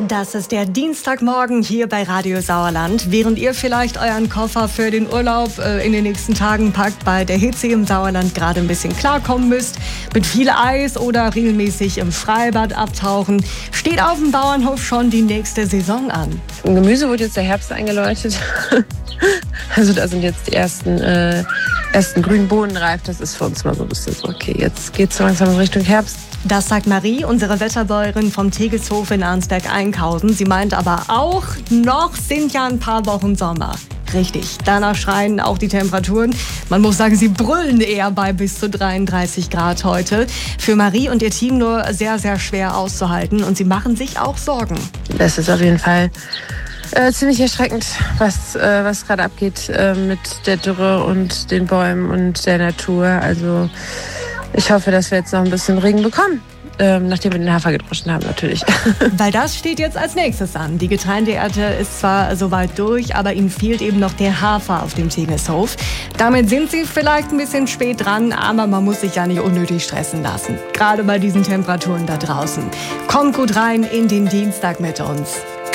Das ist der Dienstagmorgen hier bei Radio Sauerland. Während ihr vielleicht euren Koffer für den Urlaub in den nächsten Tagen packt, bei der Hitze im Sauerland gerade ein bisschen klarkommen müsst, mit viel Eis oder regelmäßig im Freibad abtauchen, steht auf dem Bauernhof schon die nächste Saison an. Im Gemüse wurde jetzt der Herbst eingeläutet. Also da sind jetzt die ersten grünen Bohnen reif. Das ist für uns mal so ein bisschen so, okay, jetzt geht's so langsam in Richtung Herbst. Das sagt Marie, unsere Wetterbäuerin vom Tegelshof in Arnsberg-Einkhausen. Sie meint aber auch, noch sind ja ein paar Wochen Sommer. Richtig, danach schreien auch die Temperaturen. Man muss sagen, sie brüllen eher bei bis zu 33 Grad heute. Für Marie und ihr Team nur sehr, sehr schwer auszuhalten. Und sie machen sich auch Sorgen. Das ist auf jeden Fall ziemlich erschreckend, was gerade abgeht mit der Dürre und den Bäumen und der Natur. Also ich hoffe, dass wir jetzt noch ein bisschen Regen bekommen. Nachdem wir den Hafer gedroschen haben, natürlich. Weil das steht jetzt als nächstes an. Die Getreideernte ist zwar soweit durch, aber ihnen fehlt eben noch der Hafer auf dem Tegelshof. Damit sind sie vielleicht ein bisschen spät dran, aber man muss sich ja nicht unnötig stressen lassen. Gerade bei diesen Temperaturen da draußen. Kommt gut rein in den Dienstag mit uns.